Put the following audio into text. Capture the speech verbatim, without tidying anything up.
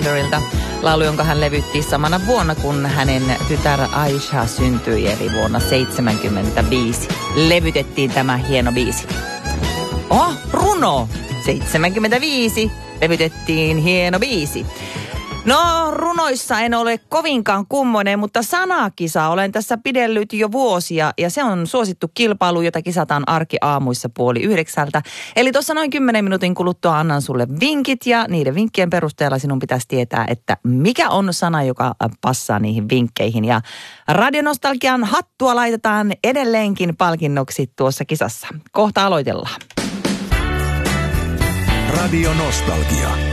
Laulu, jonka hän levytti samana vuonna, kun hänen tytär Aisha syntyi, eli vuonna seitsemänkymmentäviisi. Levytettiin tämä hieno biisi. Oh, runo! seitsemänkymmentäviisi. Levytettiin hieno biisi. No, runoissa en ole kovinkaan kummoinen, mutta sanakisa olen tässä pidellyt jo vuosia ja se on suosittu kilpailu, jota kisataan arkiaamuissa puoli yhdeksältä. Eli tuossa noin kymmenen minuutin kuluttua annan sulle vinkit ja niiden vinkkien perusteella sinun pitäisi tietää, että mikä on sana, joka passaa niihin vinkkeihin. Ja Radionostalgian hattua laitetaan edelleenkin palkinnoksi tuossa kisassa. Kohta aloitellaan. Radionostalgia.